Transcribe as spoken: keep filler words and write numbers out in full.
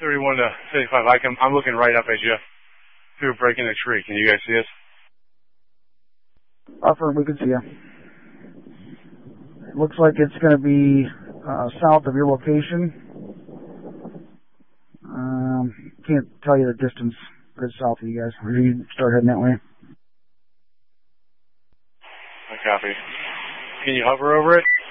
thirty-one to fifty-five. I can, I'm looking right up at you through breaking the tree. Can you guys see us? Affirm, we can see you. It looks like it's going to be uh, south of your location. Um, can't tell you the distance, but it's south of you guys. Or you start heading that way. I copy. Can you hover over it?